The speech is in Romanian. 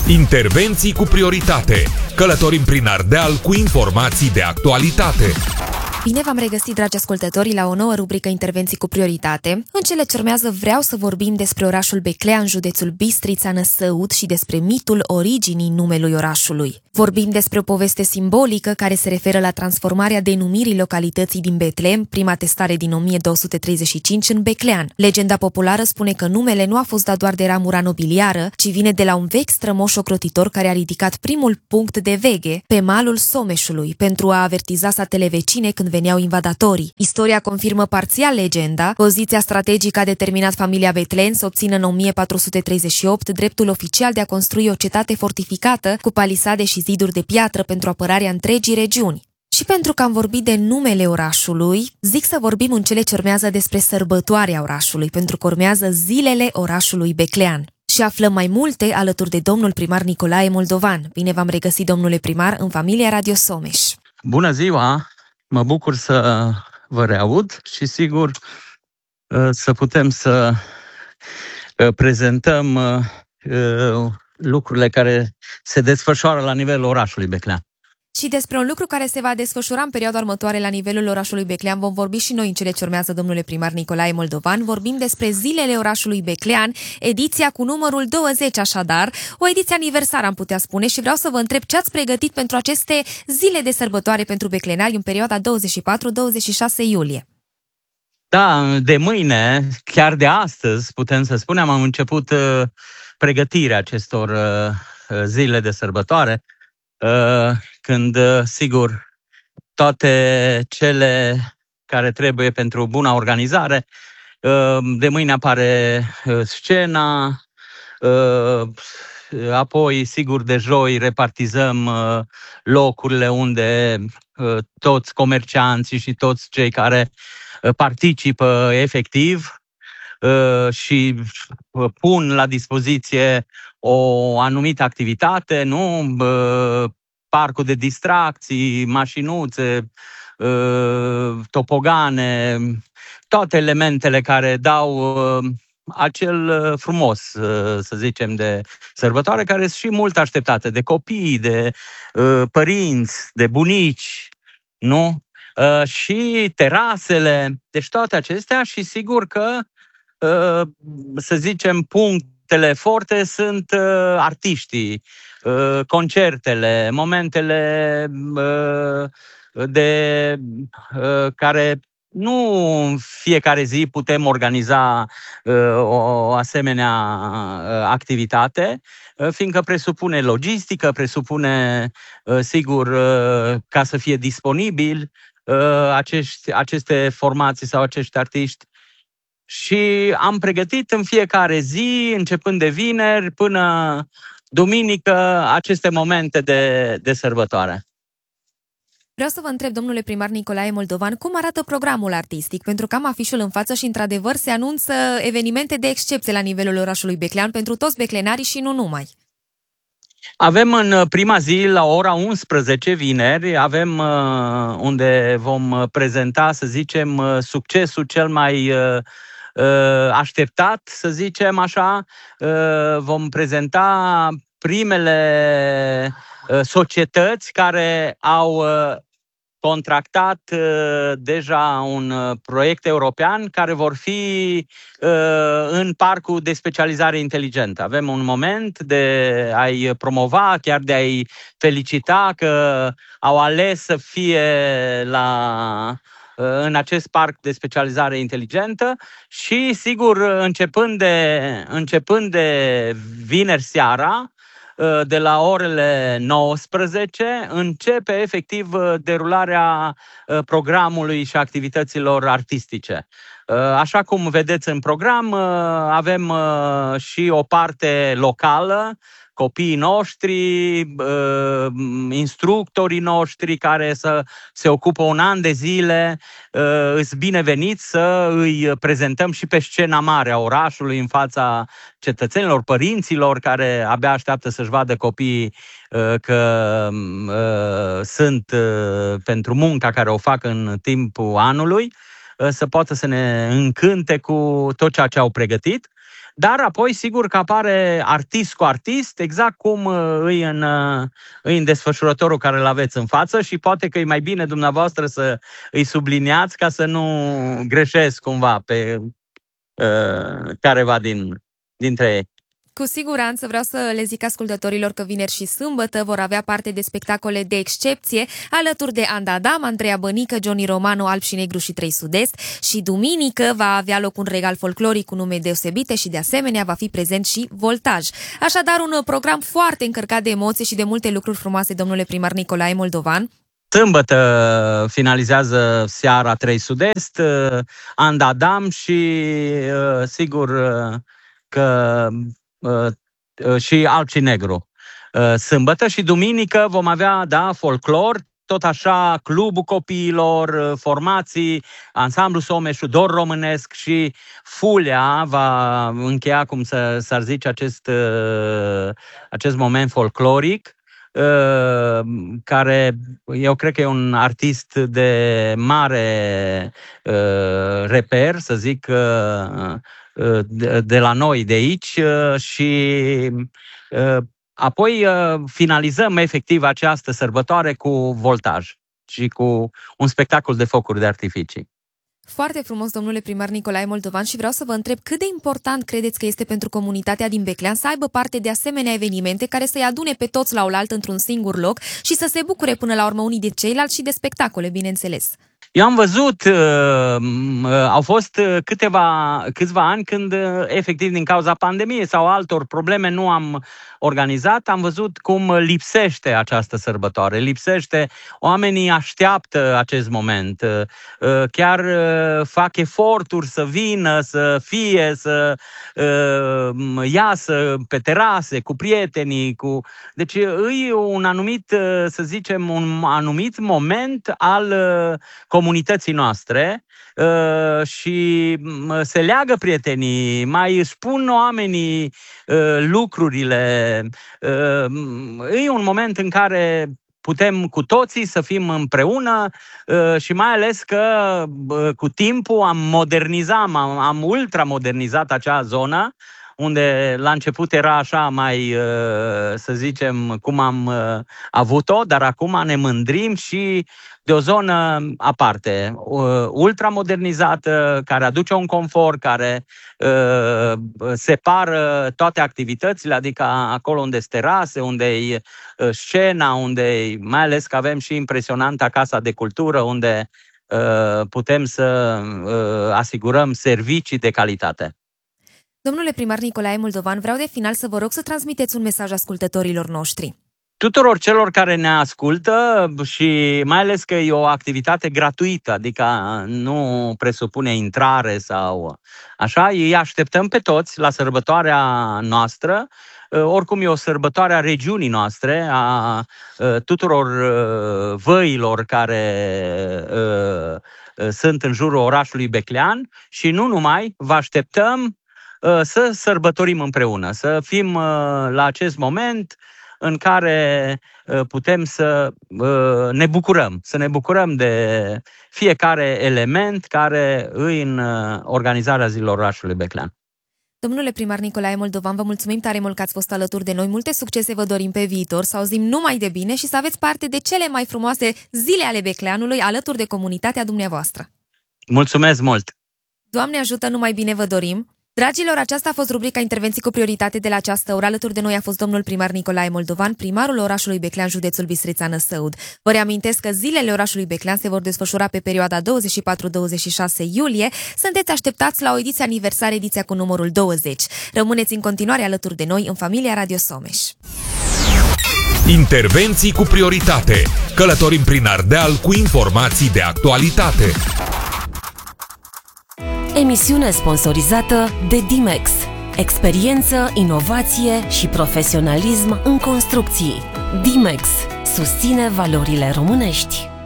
Intervenții cu prioritate. Călătorim prin Ardeal cu informații de actualitate. Bine v-am regăsit, dragi ascultători, la o nouă rubrică Intervenții cu prioritate. În cele ce urmează vreau să vorbim despre orașul Beclea în județul Bistrița, Năsăud, și despre mitul originii numelui orașului. Vorbim despre o poveste simbolică care se referă la transformarea denumirii localității din Betleem, prima testare din 1235, în Beclean. Legenda populară spune că numele nu a fost dat doar de ramura nobiliară, ci vine de la un vechi strămoș ocrotitor care a ridicat primul punct de veghe pe malul Someșului pentru a avertiza satele vecine când veneau invadatorii. Istoria confirmă parțial legenda. Poziția strategică a determinat familia Betlen să obțină în 1438 dreptul oficial de a construi o cetate fortificată cu palisade și ziduri de piatră pentru apărarea întregii regiuni. Și pentru că am vorbit de numele orașului, zic să vorbim în cele ce urmează despre sărbătoarea orașului, pentru că urmează zilele orașului Beclean. Și aflăm mai multe alături de domnul primar Nicolae Moldovan. Bine v-am regăsit, domnule primar, în familia Radio Someș. Bună ziua! Mă bucur să vă reaud și sigur să putem să prezentăm lucrurile care se desfășoară la nivelul orașului Beclean. Și despre un lucru care se va desfășura în perioada următoare la nivelul orașului Beclean vom vorbi și noi în cele ce urmează, domnule primar Nicolae Moldovan. Vorbim despre zilele orașului Beclean, ediția cu numărul 20 așadar, o ediție aniversară am putea spune, și vreau să vă întreb ce ați pregătit pentru aceste zile de sărbătoare pentru beclenari în perioada 24-26 iulie. Da, de mâine, chiar de astăzi, putem să spunem, am început pregătirea acestor zile de sărbătoare, când, sigur, toate cele care trebuie pentru buna organizare, de mâine apare scena, apoi, sigur, de joi repartizăm locurile unde toți comercianții și toți cei care participă efectiv și pun la dispoziție o anumită activitate, nu? Parcul de distracții, mașinuțe, topogane, toate elementele care dau acel frumos, să zicem, de sărbătoare, care sunt și mult așteptate de copii, de părinți, de bunici, nu? Și terasele, deci toate acestea, și sigur că, să zicem, punctele forte sunt artiștii, concertele, momentele de care nu în fiecare zi putem organiza o asemenea activitate, fiindcă presupune logistică, presupune, sigur, ca să fie disponibil aceste formații sau acești artiști. Și am pregătit în fiecare zi, începând de vineri până duminică, aceste momente de sărbătoare. Vreau să vă întreb, domnule primar Nicolae Moldovan, cum arată programul artistic? Pentru că am afișul în față și, într-adevăr, se anunță evenimente de excepție la nivelul orașului Beclean pentru toți beclenarii și nu numai. Avem în prima zi, la ora 11, vineri, avem unde vom prezenta, să zicem, succesul cel mai așteptat, să zicem așa. Vom prezenta primele societăți care au contractat deja un proiect european, care vor fi în parcul de specializare inteligentă. Avem un moment de a-i promova, chiar de a-i felicita că au ales să fie în acest parc de specializare inteligentă și, sigur, începând de vineri seara, de la orele 19, începe efectiv derularea programului și activităților artistice. Așa cum vedeți în program, avem și o parte locală, copiii noștri, instructorii noștri care se ocupă un an de zile, îs bineveniți să îi prezentăm și pe scena mare a orașului, în fața cetățenilor, părinților care abia așteaptă să-și vadă copiii că sunt pentru munca care o fac în timpul anului, să poată să ne încânte cu tot ceea ce au pregătit. dar apoi sigur că apare artist cu artist, exact cum îi în desfășurătorul care îl aveți în față și poate că e mai bine dumneavoastră să îi subliniați ca să nu greșesc cumva pe careva dintre ei. Cu siguranță vreau să le zic ascultătorilor că vineri și sâmbătă vor avea parte de spectacole de excepție alături de Anda Adam, Andreea Bănică, Johnny Romano, Alb și Negru și 3 Sud-Est și duminică va avea loc un regal folcloric cu nume deosebite și de asemenea va fi prezent și Voltaj. Așadar un program foarte încărcat de emoții și de multe lucruri frumoase, domnule primar Nicolae Moldovan. Sâmbătă finalizează seara 3 Sud-Est, Anda Adam și sigur că și Alb și Negru. Sâmbătă și duminică vom avea, folclor, tot așa, Clubul Copiilor, formații, Ansamblu Someșu, Dor Românesc și Fulea va încheia, cum s-ar zice, acest moment folcloric, care eu cred că e un artist de mare reper, să zic, de la noi, de aici, și apoi finalizăm efectiv această sărbătoare cu Voltaj și cu un spectacol de focuri de artificii. Foarte frumos, domnule primar Nicolae Moldovan, și vreau să vă întreb cât de important credeți că este pentru comunitatea din Beclean să aibă parte de asemenea evenimente care să-i adune pe toți la oaltă într-un singur loc și să se bucure până la urmă unii de ceilalți și de spectacole, bineînțeles. Eu am văzut, au fost câțiva ani când efectiv din cauza pandemiei sau altor probleme nu am organizat, am văzut cum lipsește această sărbătoare, lipsește, oamenii așteaptă acest moment, chiar fac eforturi să vină, să fie, să iasă pe terase cu prietenii, deci e un anumit, să zicem, un anumit moment al comunității noastre și se leagă prietenii, mai spun oamenii lucrurile. E un moment în care putem cu toții să fim împreună și mai ales că cu timpul am ultramodernizat acea zonă, unde la început era așa mai, să zicem, cum am avut-o, dar acum ne mândrim și de o zonă aparte, ultramodernizată, care aduce un confort, care separă toate activitățile, adică acolo unde sunt terase, unde e scena, mai ales că avem și impresionanta Casa de Cultură, unde putem să asigurăm servicii de calitate. Domnule primar Nicolae Moldovan, vreau de final să vă rog să transmiteți un mesaj ascultătorilor noștri. Tuturor celor care ne ascultă și mai ales că e o activitate gratuită, adică nu presupune intrare sau așa, îi așteptăm pe toți la sărbătoarea noastră. Oricum e o sărbătoare a regiunii noastre, a tuturor văilor care sunt în jurul orașului Beclean și nu numai, vă așteptăm să sărbătorim împreună, să fim la acest moment în care putem să ne bucurăm de fiecare element care îi în organizarea zilelor orașului Beclean. Domnule primar Nicolae Moldovan, vă mulțumim tare mult că ați fost alături de noi. Multe succese vă dorim pe viitor, să auzim numai de bine și să aveți parte de cele mai frumoase zile ale Becleanului alături de comunitatea dumneavoastră. Mulțumesc mult! Doamne ajută, numai bine vă dorim! Dragilor, aceasta a fost rubrica Intervenții cu prioritate de la această oră. Alături de noi a fost domnul primar Nicolae Moldovan, primarul orașului Beclean, județul Bistrița-Năsăud. Vă reamintesc că zilele orașului Beclean se vor desfășura pe perioada 24-26 iulie. Sunteți așteptați la o ediție aniversare, ediția cu numărul 20. Rămâneți în continuare alături de noi în familia Radio Someș. Intervenții cu prioritate. Călătorim prin Ardeal cu informații de actualitate. Emisiune sponsorizată de Dimex. Experiență, inovație și profesionalism în construcții. Dimex susține valorile românești.